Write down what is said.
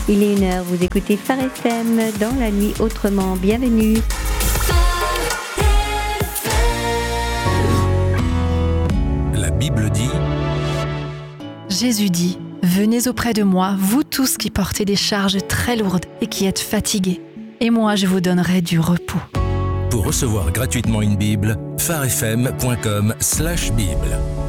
Il est 1h, vous écoutez Phare FM dans la nuit autrement. Bienvenue. La Bible dit... Jésus dit, « Venez auprès de moi, vous tous qui portez des charges très lourdes et qui êtes fatigués, et moi je vous donnerai du repos. » Pour recevoir gratuitement une Bible, pharefm.com/Bible.